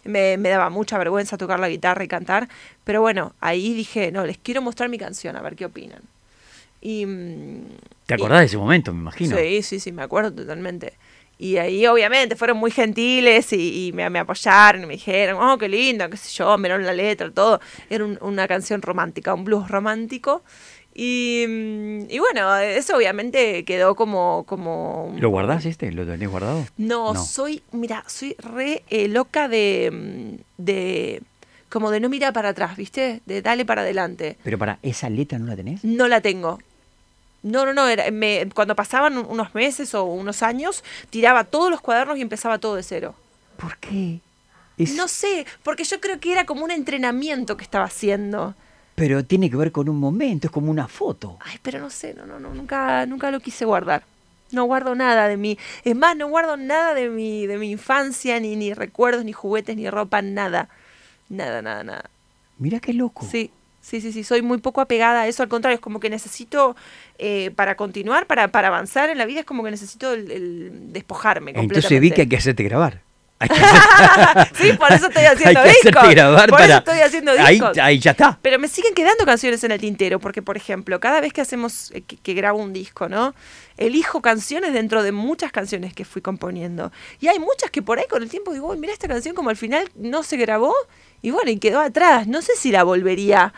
me daba mucha vergüenza tocar la guitarra y cantar, pero bueno, ahí dije, no, les quiero mostrar mi canción, a ver qué opinan. Y, ¿Te acordás de ese momento, me imagino? Sí, me acuerdo totalmente. Y ahí obviamente fueron muy gentiles y me apoyaron y me dijeron, oh, qué linda, qué sé yo, miraron la letra, todo. Era una canción romántica, un blues romántico. Y bueno, eso obviamente quedó como... ¿Lo guardás ¿Lo tenés guardado? No, soy re loca de como de no mirar para atrás, ¿viste? De dale para adelante. ¿Pero para esa letra no la tenés? No la tengo. No, cuando pasaban unos meses o unos años, tiraba todos los cuadernos y empezaba todo de cero. ¿Por qué? No sé, porque yo creo que era como un entrenamiento que estaba haciendo. Pero tiene que ver con un momento, es como una foto. Ay, pero no sé, nunca lo quise guardar. No guardo nada de mí. Es más, no guardo nada de mi infancia, ni recuerdos, ni juguetes, ni ropa, nada. Nada. Mirá qué loco. Sí. Soy muy poco apegada a eso. Al contrario, es como que necesito, para continuar, para avanzar en la vida, es como que necesito el despojarme completamente. Entonces vi que hay que hacerte grabar. Sí, por eso estoy haciendo discos. Por eso estoy haciendo discos. Ahí ya está. Pero me siguen quedando canciones en el tintero, porque, por ejemplo, cada vez que hacemos, que grabo un disco, ¿no? Elijo canciones dentro de muchas canciones que fui componiendo. Y hay muchas que por ahí con el tiempo digo, mira, esta canción como al final no se grabó, y bueno, y quedó atrás. No sé si la volvería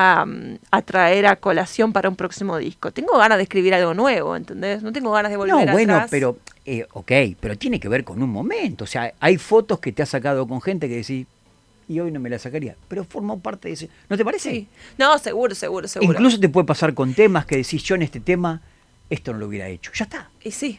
a traer a colación para un próximo disco. Tengo ganas de escribir algo nuevo, ¿entendés? No tengo ganas de volver atrás. No, bueno, pero, pero tiene que ver con un momento. O sea, hay fotos que te has sacado con gente que decís, y hoy no me la sacaría, pero formó parte de ese. ¿No te parece? Sí. No, seguro. Incluso te puede pasar con temas que decís, yo en este tema, esto no lo hubiera hecho. Ya está. Y sí.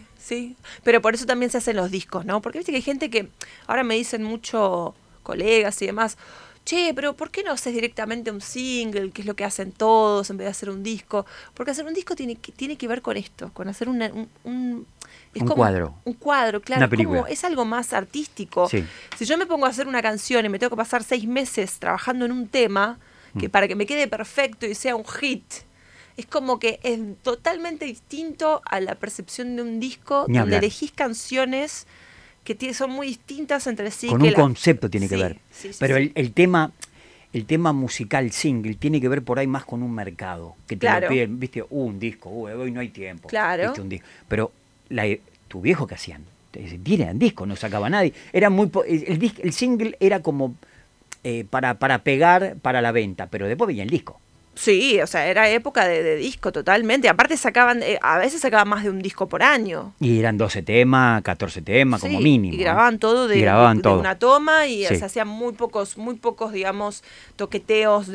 Pero por eso también se hacen los discos, ¿no? Porque viste que hay gente que ahora me dicen mucho, colegas y demás, che, pero ¿por qué no haces directamente un single, que es lo que hacen todos, en vez de hacer un disco? Porque hacer un disco tiene que ver con esto, con hacer un cuadro. Un cuadro, claro. Una película. Es algo más artístico. Sí. Si yo me pongo a hacer una canción y me tengo que pasar 6 meses trabajando en un tema, que para que me quede perfecto y sea un hit, es como que es totalmente distinto a la percepción de un disco donde elegís canciones que son muy distintas entre sí. Con un concepto tiene que ver. Sí, pero el tema musical single tiene que ver por ahí más con un mercado. Que te lo piden, viste, un disco, hoy no hay tiempo. Claro. ¿Viste? Un disco. Pero tu viejo, ¿qué hacían? Tiran disco, no sacaba nadie. Era el single era como para pegar para la venta, pero después venía el disco. Sí, o sea, era época de disco totalmente. Aparte sacaban, a veces sacaban más de un disco por año. Y eran 12 temas, 14 temas, como mínimo. Y grababan todo de una toma y se hacían muy pocos, digamos, toqueteos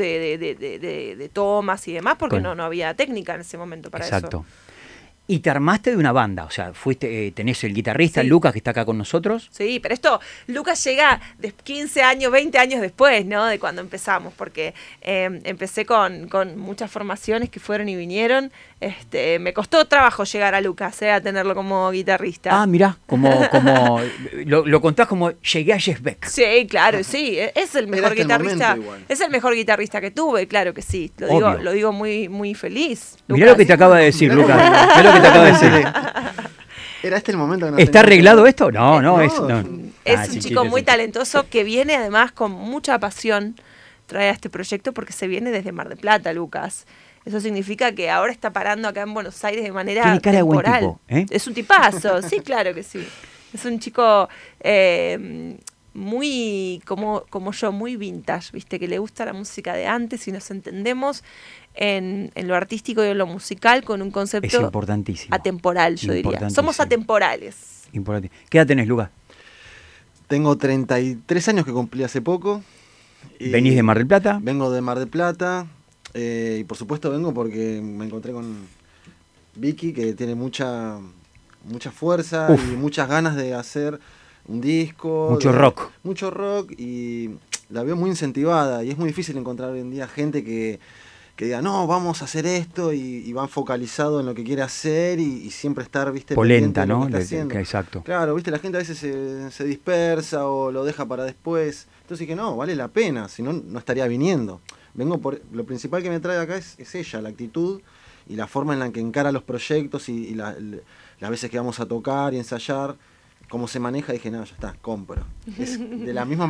de tomas y demás, porque no había técnica en ese momento para eso. Exacto. Y te armaste de una banda, o sea, tenés el guitarrista Lucas que está acá con nosotros. Sí, pero Lucas llega de 15 años, 20 años después, ¿no? De cuando empezamos, porque empecé con muchas formaciones que fueron y vinieron. Me costó trabajo llegar a Lucas, a tenerlo como guitarrista. Ah, mirá, lo contás como llegué a Jeff Beck. Sí, claro, sí, es el mejor guitarrista. Es el mejor guitarrista que tuve, claro que sí. Lo digo muy, muy feliz. Mirá lo que te acaba de decir, Lucas. Mirá lo que te acaba de decir. ¿Era este el momento? Que no ¿Está arreglado esto? No. Es un chico muy talentoso que viene además con mucha pasión trae a este proyecto porque se viene desde Mar del Plata, Lucas. Eso significa que ahora está parando acá en Buenos Aires de manera temporal. Tiene cara de buen tipo, ¿eh? Es un tipazo, sí, claro que sí. Es un chico muy, como yo, muy vintage, ¿viste? Que le gusta la música de antes y nos entendemos en lo artístico y en lo musical con un concepto es importantísimo. Atemporal, yo diría. Somos atemporales. Importante. ¿Qué edad tenés, Lucas? Tengo 33 años que cumplí hace poco. ¿Venís de Mar del Plata? Vengo de Mar del Plata. Y por supuesto vengo porque me encontré con Vicky, que tiene mucha fuerza y muchas ganas de hacer un disco. Mucho rock y la veo muy incentivada y es muy difícil encontrar hoy en día gente que diga, no, vamos a hacer esto y van focalizado en lo que quiere hacer y siempre estar, viste, polenta, ¿no? Exacto. Claro, viste, la gente a veces se dispersa o lo deja para después. Entonces dije, no, vale la pena, si no, no estaría viniendo. Vengo por lo principal que me trae acá es ella, la actitud y la forma en la que encara los proyectos y las veces que vamos a tocar y ensayar, cómo se maneja. Dije, no, ya está, compro. Es de la misma